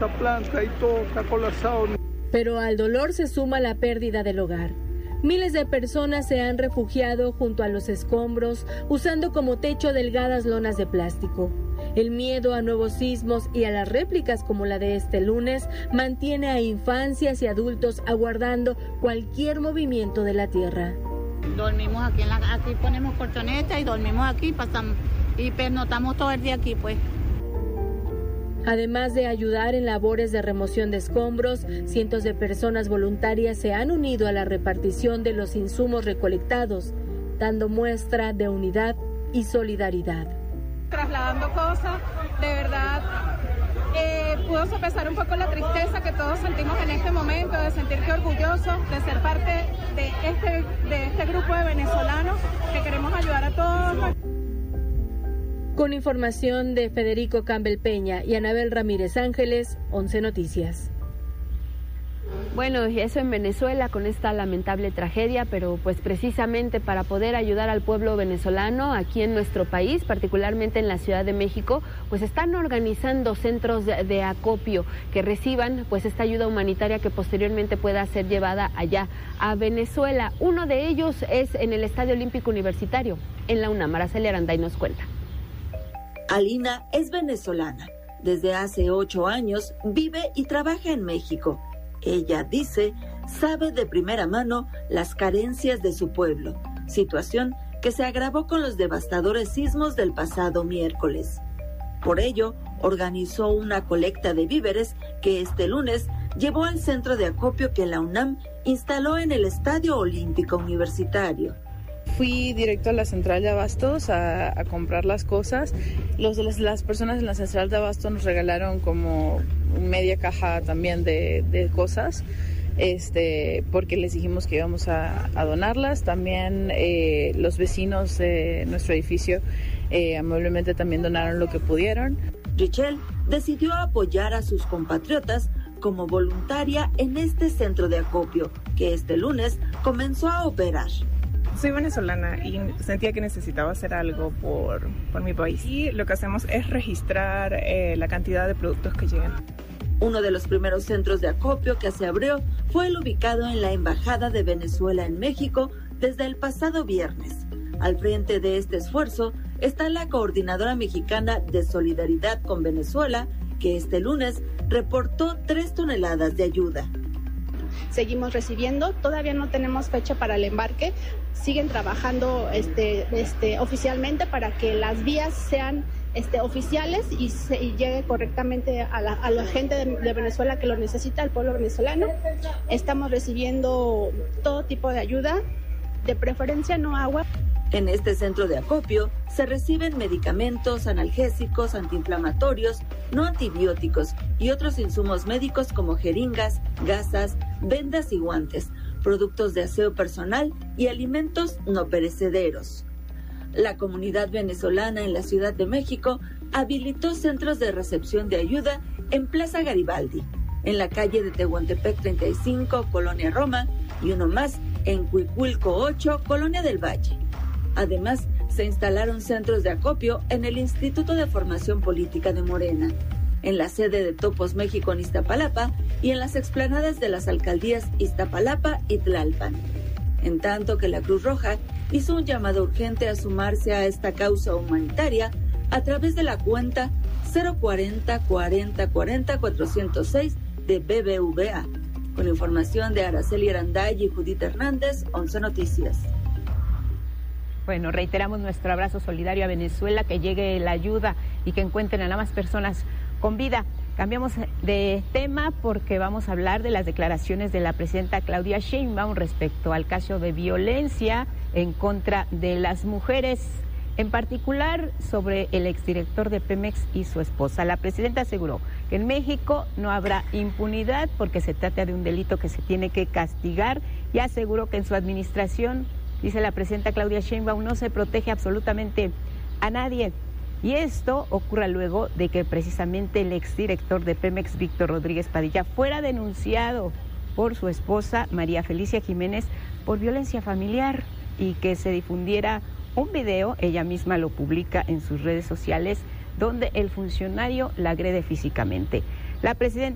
esta planta y todo está colapsado. Pero al dolor se suma la pérdida del hogar. Miles de personas se han refugiado junto a los escombros, usando como techo delgadas lonas de plástico. El miedo a nuevos sismos y a las réplicas como la de este lunes mantiene a infancias y adultos aguardando cualquier movimiento de la tierra. Dormimos aquí, aquí ponemos colchoneta y dormimos aquí, pasamos y pernotamos todo el día aquí, pues. Además de ayudar en labores de remoción de escombros, cientos de personas voluntarias se han unido a la repartición de los insumos recolectados, dando muestra de unidad y solidaridad. Trasladando cosas, de verdad, pudo sopesar un poco la tristeza que todos sentimos en este momento, de sentirte orgulloso de ser parte de este grupo de venezolanos que queremos ayudar a todos. Con información de Federico Campbell Peña y Anabel Ramírez Ángeles, 11 Noticias. Bueno, y eso en Venezuela con esta lamentable tragedia, pero pues precisamente para poder ayudar al pueblo venezolano aquí en nuestro país, particularmente en la Ciudad de México, pues están organizando centros de acopio que reciban pues esta ayuda humanitaria que posteriormente pueda ser llevada allá a Venezuela. Uno de ellos es en el Estadio Olímpico Universitario, en la UNAM. Araceli Aranday nos cuenta. Alina es venezolana. Desde hace 8 años vive y trabaja en México. Ella dice, sabe de primera mano las carencias de su pueblo, situación que se agravó con los devastadores sismos del pasado miércoles. Por ello, organizó una colecta de víveres que este lunes llevó al centro de acopio que la UNAM instaló en el Estadio Olímpico Universitario. Fui directo a la central de abastos a comprar las cosas. Las personas en la central de abastos nos regalaron como media caja también de cosas, porque les dijimos que íbamos a donarlas. También los vecinos de nuestro edificio amablemente también donaron lo que pudieron. Richelle decidió apoyar a sus compatriotas como voluntaria en este centro de acopio, que este lunes comenzó a operar. Soy venezolana y sentía que necesitaba hacer algo por mi país. Y lo que hacemos es registrar la cantidad de productos que llegan. Uno de los primeros centros de acopio que se abrió fue el ubicado en la Embajada de Venezuela en México desde el pasado viernes. Al frente de este esfuerzo está la Coordinadora Mexicana de Solidaridad con Venezuela, que este lunes reportó 3 toneladas de ayuda. Seguimos recibiendo, todavía no tenemos fecha para el embarque, siguen trabajando oficialmente para que las vías sean oficiales y llegue correctamente a la gente de Venezuela que lo necesita, al pueblo venezolano. Estamos recibiendo todo tipo de ayuda, de preferencia no agua. En este centro de acopio se reciben medicamentos, analgésicos, antiinflamatorios, no antibióticos y otros insumos médicos como jeringas, gasas, vendas y guantes, productos de aseo personal y alimentos no perecederos. La comunidad venezolana en la Ciudad de México habilitó centros de recepción de ayuda en Plaza Garibaldi, en la calle de Tehuantepec 35, Colonia Roma, y uno más en Cuicuilco 8, Colonia del Valle. Además, se instalaron centros de acopio en el Instituto de Formación Política de Morena, en la sede de Topos México en Iztapalapa y en las explanadas de las alcaldías Iztapalapa y Tlalpan. En tanto que la Cruz Roja hizo un llamado urgente a sumarse a esta causa humanitaria a través de la cuenta 040 40 40 406 de BBVA. Con información de Araceli Aranday y Judith Hernández, 11 Noticias. Bueno, reiteramos nuestro abrazo solidario a Venezuela, que llegue la ayuda y que encuentren a más personas con vida. Cambiamos de tema porque vamos a hablar de las declaraciones de la presidenta Claudia Sheinbaum respecto al caso de violencia en contra de las mujeres, en particular sobre el exdirector de Pemex y su esposa. La presidenta aseguró que en México no habrá impunidad porque se trata de un delito que se tiene que castigar y aseguró que en su administración, dice la presidenta Claudia Sheinbaum, no se protege absolutamente a nadie. Y esto ocurre luego de que precisamente el exdirector de Pemex, Víctor Rodríguez Padilla, fuera denunciado por su esposa, María Felicia Jiménez, por violencia familiar y que se difundiera un video, ella misma lo publica en sus redes sociales, donde el funcionario la agrede físicamente. La presidenta